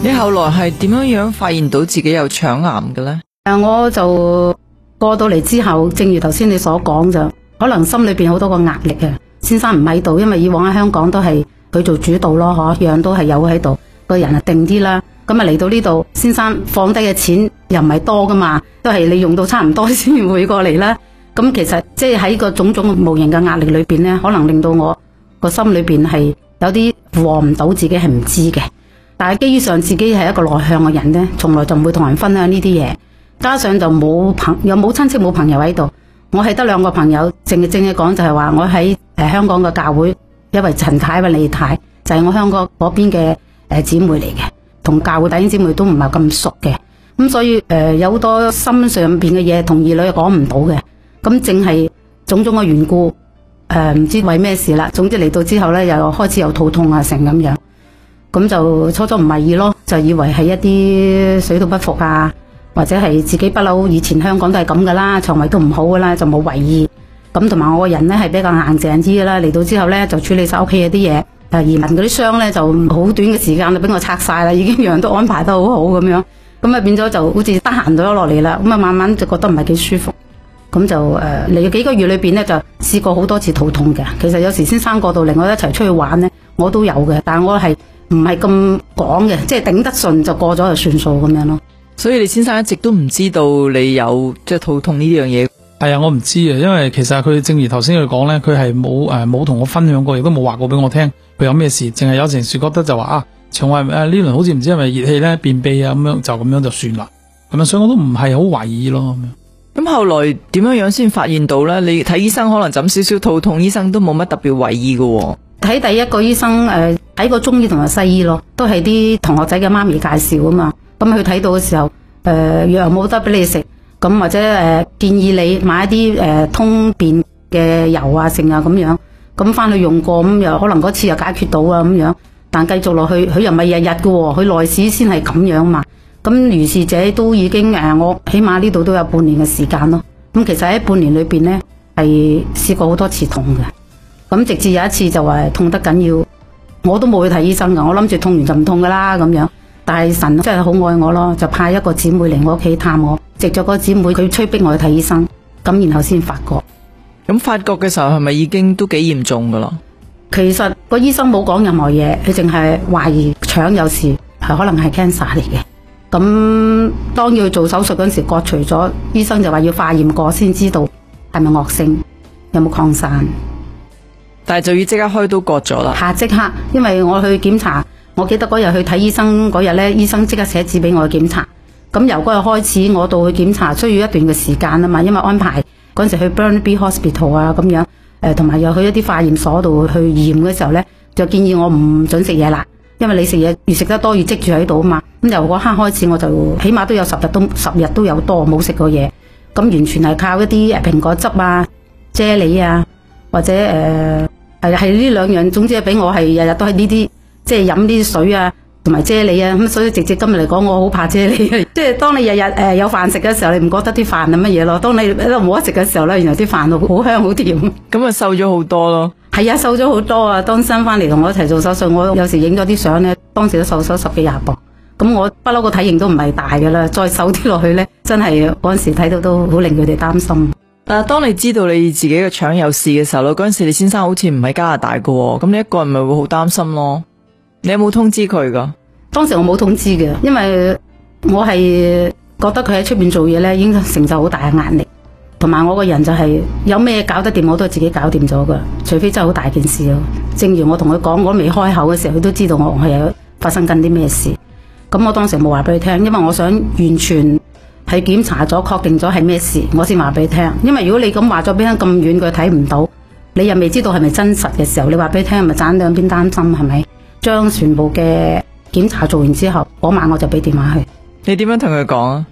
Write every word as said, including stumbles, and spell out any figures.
你後來係點樣樣發現到自己有腸癌嘅呢？ 誒，我就過到嚟之後，正如頭先你所講，就可能心裏邊好多個壓力啊。先生唔喺度，因為以往喺香港都係佢做主導咯，嗬，樣樣都係有喺度，個人啊定啲啦。咁啊嚟到呢度，先生放低嘅錢又唔係多噶嘛，都係你用到差唔多先會過嚟啦。咁其實即係喺個種種無形嘅壓力裏邊呢，可能令到我個心裏邊係有啲負荷唔到，自己係唔知嘅。但係基於上自己係一個內向嘅人呢，從來就唔會同人分享呢啲嘢。加上就冇朋又冇親戚冇朋友喺度，我係得兩個朋友，正嘅正嘅講就係話我喺誒香港嘅教會，因為陳太因為李太就係、是、我香港嗰邊嘅誒姊妹嚟嘅，同教會弟兄姊妹都唔係咁熟嘅，咁所以誒、呃、有好多心上邊嘅嘢同兒女講唔到嘅，咁正係種種嘅緣故，誒、呃、唔知為咩事啦。總之嚟到之後咧，又開始有肚痛啊成咁樣，咁就初初唔係意咯，就以為係一啲水土不服啊。或者係自己不嬲，以前香港都係咁噶啦，腸胃都唔好噶啦，就冇為意。咁同埋我個人呢係比較硬淨啲噶啦，嚟到之後呢，就處理晒屋企嘅啲嘢。誒移民嗰啲箱呢，就好短嘅時間就俾我拆晒啦，已經樣樣都安排得好好咁樣。咁啊變咗就好似得閒咗落嚟啦。咁啊慢慢就覺得唔係幾舒服。咁就誒嚟咗幾個月裏邊呢，就試過好多次肚痛嘅。其實有時先生過到嚟我一齊出去玩呢，我都有嘅，但係我係唔係咁講嘅，即係頂得順就過咗就算數咁樣咯。 所以你先生一直都唔知道你有即係肚痛呢樣嘢。 係啊，我唔知啊，因為其實佢正如頭先佢講咧，佢係冇誒冇同我分享過，亦都冇話過俾我聽佢有咩事，淨係有陣時覺得就話啊腸胃誒呢輪好似唔知係咪熱氣咧便秘啊咁樣，就咁樣就算啦。咁啊，所以我都唔係好懷疑咯咁樣。 咁後來點樣樣先發現到咧？你睇醫生可能就咁少少肚痛，醫生都冇乜特別為意嘅。 睇第一個醫生誒睇個中醫同埋西醫咯，都係啲同學仔嘅媽咪介紹啊嘛。咁佢睇到嘅時候，誒、呃、藥冇得俾你食，咁或者誒、呃、建議你買一啲誒、呃、通便嘅油啊、剩啊咁樣，咁翻去用過，咁又可能嗰次又解決到啊咁樣，但繼續落去，佢又唔係日日嘅喎，佢內史先係咁樣嘛。咁如是者都已經誒、呃，我起碼呢度都有半年嘅時間咯。咁其實喺半年裏邊呢，係試過好多次痛嘅，咁直至有一次就話痛得緊要，我都冇去睇醫生㗎，我諗住痛完就唔痛㗎啦咁樣。但係神真係好愛我咯，就派一個姊妹嚟我屋企探我，藉咗個姊妹佢催逼我去睇醫生，咁然後先發覺。 咁發覺嘅時候係咪已經都幾嚴重噶啦？ 其實個醫生冇講任何嘢，佢淨係懷疑腸有事，係可能係 cancer 嚟嘅。咁當要做手術嗰陣時割除咗，醫生就話要化驗過先知道係咪惡性，有冇擴散。 但係就要即刻開刀割咗啦。 下即刻，因為我去檢查。我記得嗰日去睇醫生嗰日呢，醫生即刻寫紙俾我去檢查。咁由嗰日開始，我到去檢查需要一段嘅時間啊嘛，因為安排嗰陣時去 Burnaby Hospital 啊咁樣，誒同埋又去一啲化驗所度去驗嘅時候呢，就建議我唔准食嘢啦，因為你食嘢越食得多越積住喺度啊嘛。咁由嗰刻開始，我就起碼都有十日都十日都有多冇食過嘢，咁完全係靠一啲誒蘋果汁啊、啫喱啊，或者誒係係呢兩樣，總之係俾我係日日都係呢啲。即係飲啲水啊，同埋啫喱啊，咁所以直接今日嚟講，我好怕啫喱。即係當你日日誒有飯食嘅時候，你唔覺得啲飯係乜嘢咯？當你喺度冇得食嘅時候咧，原來啲飯好香好甜。 咁啊瘦咗好多咯。係啊，瘦咗好多啊！當生翻嚟同我一齊做手術，我有時影咗啲相咧，當時都瘦咗十幾廿磅。咁我不嬲個體型都唔係大嘅啦，再瘦啲落去咧，真係嗰陣時睇到都好令佢哋擔心。 但係當你知道你自己嘅腸有事嘅時候咯，嗰陣時你先生好似唔喺加拿大嘅，咁你一個人咪會好擔心咯。你有冇通知佢噶？當時我冇通知嘅，因為我係覺得佢喺出邊做嘢咧，已經承受好大嘅壓力，同埋我個人就係有咩搞得掂，我都係自己搞掂咗噶，除非真係好大件事咯。正如我同佢講，我都未開口嘅時候，佢都知道我係有發生緊啲咩事。咁我當時冇話俾佢聽，因為我想完全係檢查咗，確定咗係咩事，我先話俾佢聽。因為如果你咁話咗俾佢咁遠，佢睇唔到，你又未知道係咪真實嘅時候，你話俾佢聽，咪盞兩邊擔心係咪？將全部嘅檢查做完之後，嗰晚我就俾電話佢。你點樣同佢講啊？